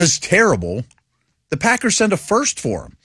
was terrible, the Packers sent a first for him.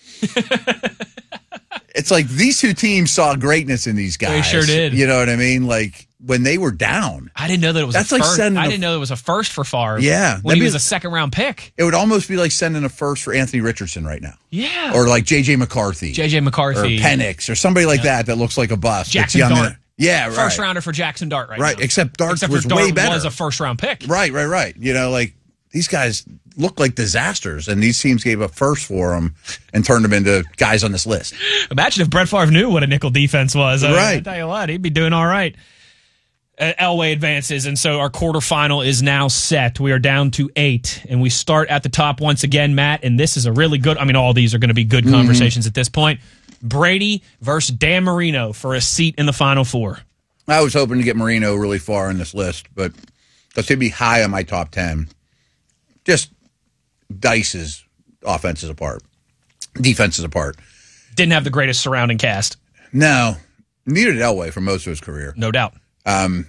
It's like these two teams saw greatness in these guys. They sure did. You know what I mean? Like when they were down. I didn't know that it was That's a like first. sending I didn't know it was a first for Favre. Yeah. When he was a second-round pick. It would almost be like sending a first for Anthony Richardson right now. Yeah. Or like J.J. McCarthy. J.J. McCarthy. Or Penix or somebody like that looks like a bust. Jackson Dart. Yeah, right. First rounder for Jackson Dart right now. Right, except Dart was way better. Was a first-round pick. Right. You know, like these guys look like disasters, and these teams gave up first for them and turned them into guys on this list. Imagine if Brett Favre knew what a nickel defense was. Right. I tell you what, he'd be doing all right. Elway advances, and so our quarterfinal is now set. We are down to 8, and we start at the top once again, Matt, and this is a really good, all these are going to be good conversations at this point. Brady versus Dan Marino for a seat in the Final Four. I was hoping to get Marino really far in this list, but because he'd be high on my top 10. Just dices defenses apart. Didn't have the greatest surrounding cast. No, neither did Elway for most of his career. No doubt. And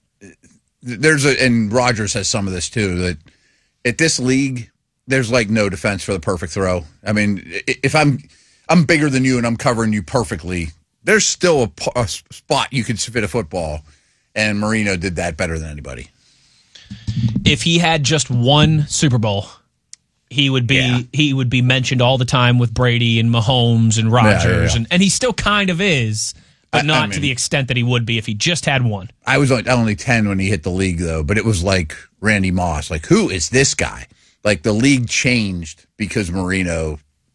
Rodgers has some of this too, that at this league, there's like no defense for the perfect throw. I mean, if I'm bigger than you and I'm covering you perfectly, there's still a spot you could fit a football, and Marino did that better than anybody. If he had just one Super Bowl, he would be mentioned all the time with Brady and Mahomes and Rodgers, and he still kind of is, but not to the extent that he would be if he just had one. I was only 10 when he hit the league, though, but it was like Randy Moss. Like, who is this guy? Like, the league changed because Marino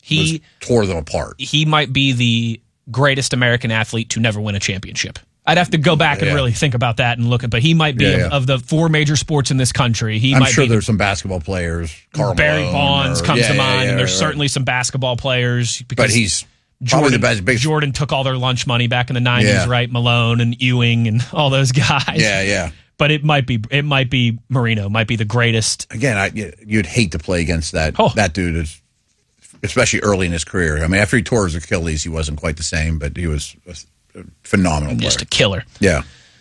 tore them apart. He might be the greatest American athlete to never win a championship. I'd have to go back and really think about that and look at, but he might be of the 4 major sports in this country. I'm sure there's some basketball players. Barry Bonds comes to mind, and there's certainly some basketball players. But he's probably the best. Jordan took all their lunch money back in the 90s, right? Malone and Ewing and all those guys. Yeah. But it might be Marino, might be the greatest. Again, you'd hate to play against that dude, especially early in his career. I mean, after he tore his Achilles, he wasn't quite the same, but he was a phenomenal player. Just a killer. Yeah.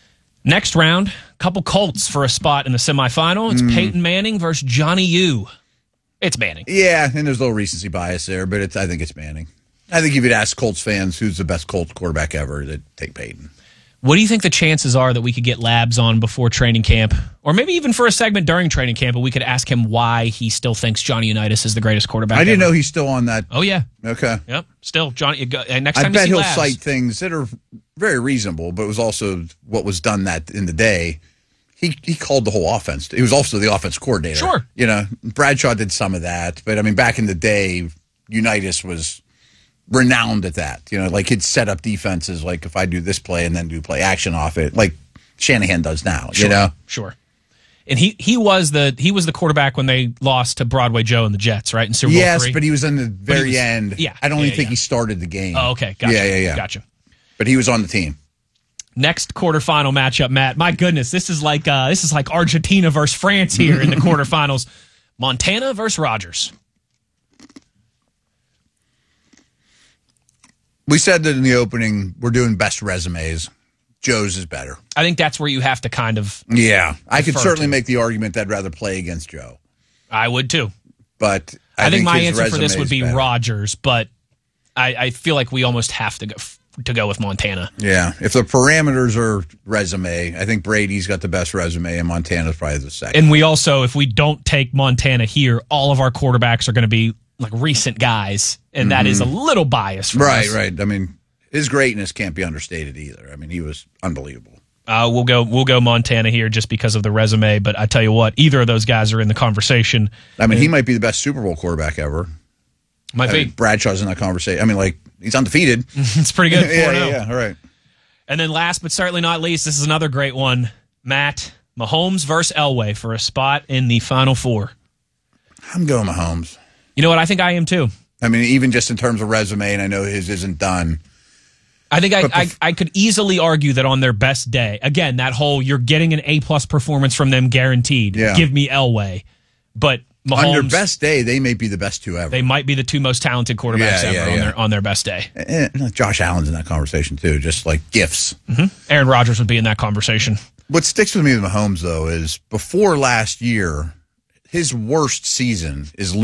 Next round, a couple Colts for a spot in the semifinal. It's Peyton Manning versus Johnny U. It's Manning. Yeah, and there's a little recency bias there, but I think it's Manning. I think if you'd ask Colts fans who's the best Colts quarterback ever, they'd take Peyton. What do you think the chances are that we could get Labs on before training camp? Or maybe even for a segment during training camp, but we could ask him why he still thinks Johnny Unitas is the greatest quarterback I didn't ever. know he's still on that. Oh, yeah. Okay. Yep. Still, Johnny. Next I time bet you see he'll Labs, cite things that are very reasonable, but it was also what was done that in the day. He called the whole offense. He was also the offense coordinator. Sure. You know, Bradshaw did some of that, but I mean, back in the day, Unitas was renowned at that. You know, like he'd set up defenses like if I do this play and then do play action off it, like Shanahan does now. Sure, you know, sure. And he was the quarterback when they lost to Broadway Joe and the Jets, right? In Super Bowl yes, III. but he was in the very end. Yeah, I don't even think he started the game. Oh, okay, gotcha. Yeah. Gotcha. But he was on the team. Next quarterfinal matchup, Matt. My goodness, this is like Argentina versus France here in the quarterfinals. Montana versus Rodgers. We said that in the opening, we're doing best resumes. Joe's is better. I think that's where you have to kind of. Yeah, I could certainly make the argument that I'd rather play against Joe. I would too. But I think my his answer for this would be better. Rodgers, but I feel like we almost have to go with Montana. Yeah, if the parameters are resume, I think Brady's got the best resume, and Montana's probably the second. And we also, if we don't take Montana here, all of our quarterbacks are going to be like recent guys, and that is a little biased for us. Right. I mean, his greatness can't be understated either. I mean, he was unbelievable. We'll go Montana here just because of the resume, but I tell you what, either of those guys are in the conversation. I mean, he might be the best Super Bowl quarterback ever. Might be. Bradshaw's in that conversation. I mean, like, he's undefeated. It's pretty good. 4-0. Yeah, all right. And then last but certainly not least, this is another great one. Matt, Mahomes versus Elway for a spot in the Final Four. I'm going Mahomes. You know what? I think I am too. I mean, even just in terms of resume, and I know his isn't done. I think I could easily argue that on their best day, again, that whole you're getting an A+ performance from them guaranteed. Yeah. Give me Elway. But Mahomes, on their best day, they may be the best two ever. They might be the two most talented quarterbacks ever on their best day. And Josh Allen's in that conversation too, just like gifts. Mm-hmm. Aaron Rodgers would be in that conversation. What sticks with me with Mahomes, though, is before last year, his worst season is